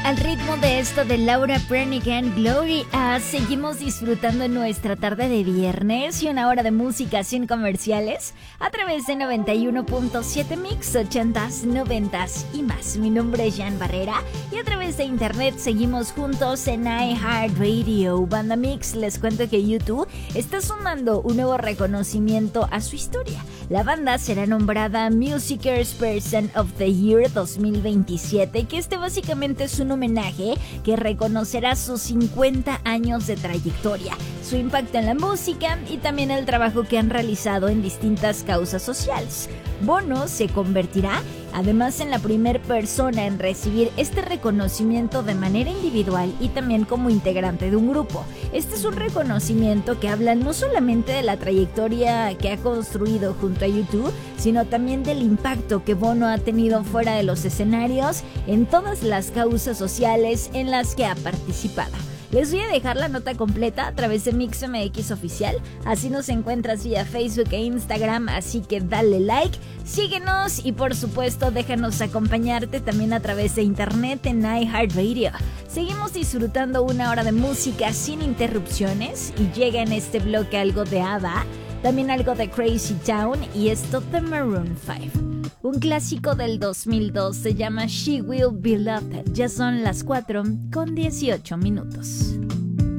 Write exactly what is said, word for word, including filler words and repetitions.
Al ritmo de esto de Laura Branigan, Glory A, seguimos disfrutando nuestra tarde de viernes y una hora de música sin comerciales a través de noventa y uno punto siete Mix, ochentas, noventas y más. Mi nombre es Jan Barrera y a través de internet seguimos juntos en iHeartRadio. Banda Mix, les cuento que YouTube está sumando un nuevo reconocimiento a su historia. La banda será nombrada Musicers Person of the Year dos mil veintisiete, que este básicamente es un homenaje que reconocerá sus cincuenta años de trayectoria, su impacto en la música y también el trabajo que han realizado en distintas causas sociales. Bono se convertirá además en la primera persona en recibir este reconocimiento de manera individual y también como integrante de un grupo. Este es un reconocimiento que habla no solamente de la trayectoria que ha construido junto a YouTube, sino también del impacto que Bono ha tenido fuera de los escenarios en todas las causas sociales en las que ha participado. Les voy a dejar la nota completa a través de Mix M X Oficial, así nos encuentras vía Facebook e Instagram, así que dale like, síguenos y por supuesto déjanos acompañarte también a través de internet en iHeartRadio. Seguimos disfrutando una hora de música sin interrupciones y llega en este bloque algo de ABBA, también algo de Crazy Town y esto de Maroon cinco. Un clásico del dos mil dos se llama She Will Be Loved. Ya son las cuatro con dieciocho minutos.